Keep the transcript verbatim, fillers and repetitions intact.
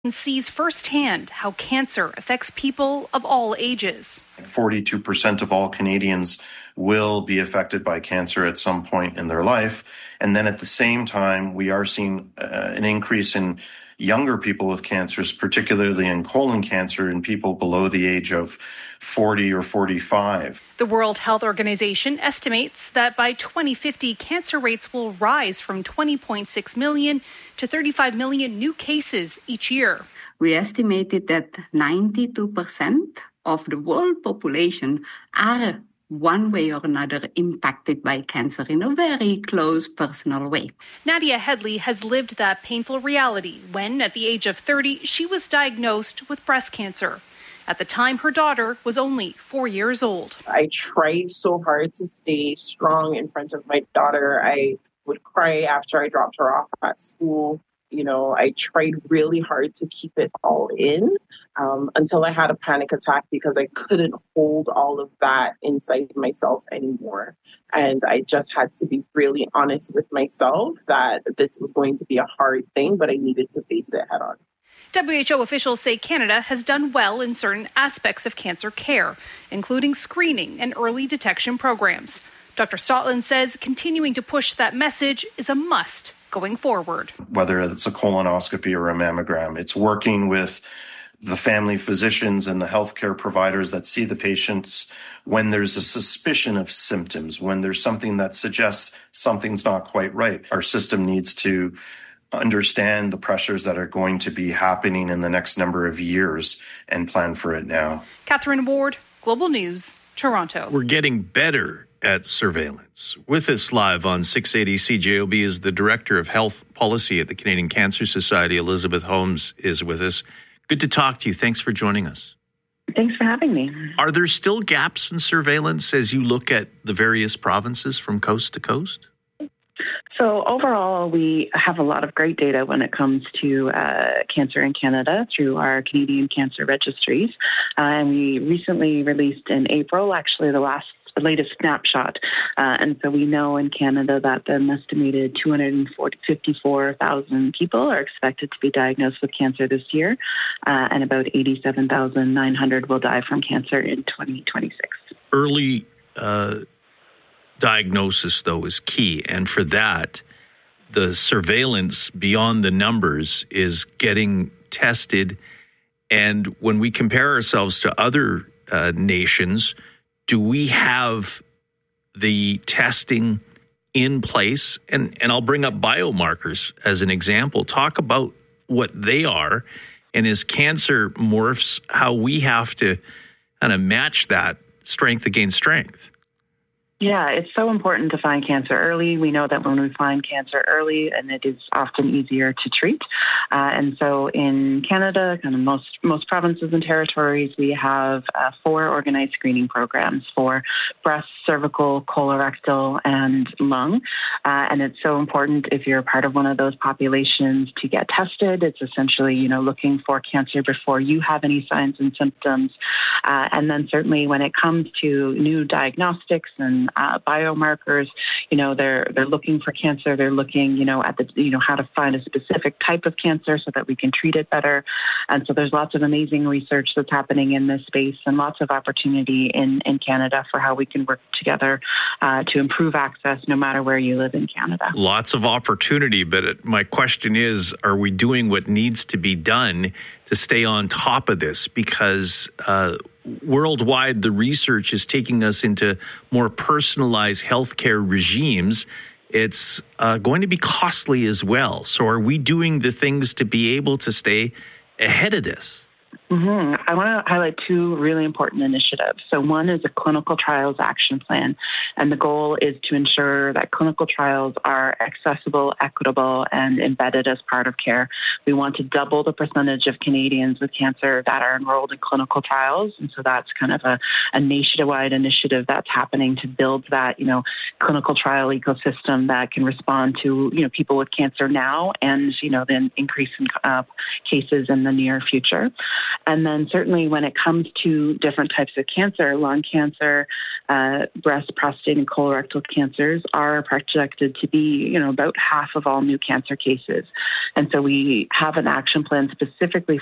sees firsthand how cancer affects people of all ages. forty-two percent of all Canadians will be affected by cancer at some point in their life. And then at the same time, we are seeing uh, an increase in younger people with cancers, particularly in colon cancer in people below the age of forty or forty-five. The World Health Organization estimates that by twenty fifty, cancer rates will rise from twenty point six million to thirty-five million new cases each year. We estimated that ninety-two percent of the world population are one way or another impacted by cancer in a very close personal way. Nadia Headley has lived that painful reality when, at the age of thirty, she was diagnosed with breast cancer. At the time, her daughter was only four years old. I tried so hard to stay strong in front of my daughter. I would cry after I dropped her off at school. You know, I tried really hard to keep it all in um, until I had a panic attack because I couldn't hold all of that inside myself anymore. And I just had to be really honest with myself that this was going to be a hard thing, but I needed to face it head on. W H O officials say Canada has done well in certain aspects of cancer care, including screening and early detection programs. Doctor Stotland says continuing to push that message is a must going forward. Whether it's a colonoscopy or a mammogram, it's working with the family physicians and the healthcare providers that see the patients when there's a suspicion of symptoms, when there's something that suggests something's not quite right. Our system needs to understand the pressures that are going to be happening in the next number of years and plan for it now. Catherine Ward, Global News, Toronto. We're getting better at surveillance. With us live on six eighty C J O B is the Director of Health Policy at the Canadian Cancer Society. Elizabeth Holmes is with us. Good to talk to you. Thanks for joining us. Thanks for having me. Are there still gaps in surveillance as you look at the various provinces from coast to coast? So overall, we have a lot of great data when it comes to uh, cancer in Canada through our Canadian Cancer Registries. Uh, and we recently released in April, actually the last the latest snapshot. Uh, and so we know in Canada that an estimated two hundred fifty-four thousand people are expected to be diagnosed with cancer this year, uh, and about eighty-seven thousand nine hundred will die from cancer in twenty twenty-six. Early uh, diagnosis, though, is key. And for that, the surveillance beyond the numbers is getting tested. And when we compare ourselves to other uh, nations, do we have the testing in place? And, and I'll bring up biomarkers as an example. Talk about what they are, and as cancer morphs, how we have to kind of match that strength against strength. Yeah, it's so important to find cancer early. We know that when we find cancer early, and it is often easier to treat. Uh, and so in Canada, kind of most most provinces and territories, we have uh, four organized screening programs for breast, cervical, colorectal, and lung. Uh, and it's so important if you're part of one of those populations to get tested. It's essentially, you know, looking for cancer before you have any signs and symptoms. Uh, and then certainly when it comes to new diagnostics and Uh, biomarkers, you know, they're they're looking for cancer. They're looking, you know, at the, you know, how to find a specific type of cancer so that we can treat it better. And so there's lots of amazing research that's happening in this space and lots of opportunity in, in Canada for how we can work together uh, to improve access no matter where you live in Canada. Lots of opportunity, but my question is, are we doing what needs to be done to stay on top of this? Because uh, worldwide, the research is taking us into more personalized healthcare regimes. It's uh, going to be costly as well. So are we doing the things to be able to stay ahead of this? Mm-hmm. I want to highlight two really important initiatives. So one is a clinical trials action plan, and the goal is to ensure that clinical trials are accessible, equitable, and embedded as part of care. We want to double the percentage of Canadians with cancer that are enrolled in clinical trials, and so that's kind of a, a nationwide initiative that's happening to build that, you know, clinical trial ecosystem that can respond to, you know, people with cancer now and, you know, then increase in uh, cases in the near future. And then certainly when it comes to different types of cancer, lung cancer, uh, breast, prostate, and colorectal cancers are projected to be, you know, about half of all new cancer cases. And so we have an action plan specifically